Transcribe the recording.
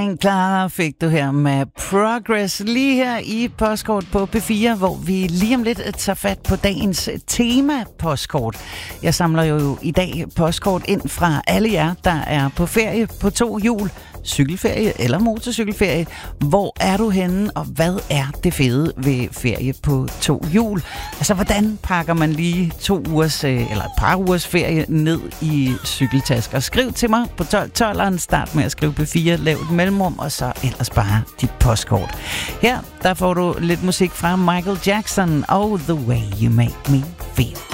Klar fik du her med Progress lige her i Postkort på P4, hvor vi lige om lidt tager fat på dagens tema-postkort. Jeg samler jo i dag postkort ind fra alle jer, der er på ferie på 2 hjul, cykelferie eller motorcykelferie. Hvor er du henne, og hvad er det fede ved ferie på 2 hjul? Altså, hvordan pakker man lige 2 ugers eller et par ugers ferie ned i cykeltasker? Skriv til mig på 1212'eren. Start med at skrive P4, lav et mellemrum, og så ellers bare dit postkort. Her, der får du lidt musik fra Michael Jackson og The Way You Make Me Feel.